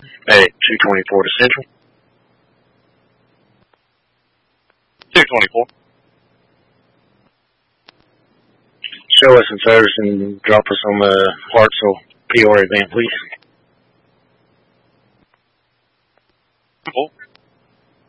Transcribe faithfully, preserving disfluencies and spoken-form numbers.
at two twenty-four to Central. two twenty-four. Show us some service and drop us on the Hartselle P R event, please. Cool.